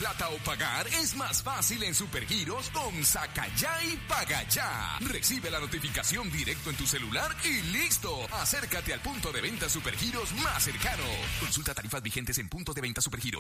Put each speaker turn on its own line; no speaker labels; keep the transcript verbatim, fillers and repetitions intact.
plata o pagar es más fácil en Supergiros con Saca Ya y Paga Ya. Recibe la notificación directo en tu celular y listo. Acércate al punto de venta Supergiros más cercano. Consulta tarifas vigentes en puntos de venta Supergiros.